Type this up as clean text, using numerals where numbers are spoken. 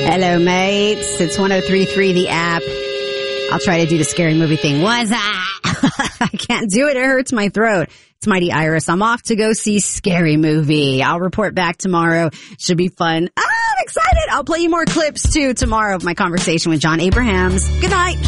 Hello, mates. It's 103.3, the app. I'll try to do the scary movie thing. What's that? I can't do it. It hurts my throat. It's Mighty Iris. I'm off to go see Scary Movie. I'll report back tomorrow. Should be fun. I'm excited. I'll play you more clips, too, tomorrow of my conversation with John Abrahams. Good night.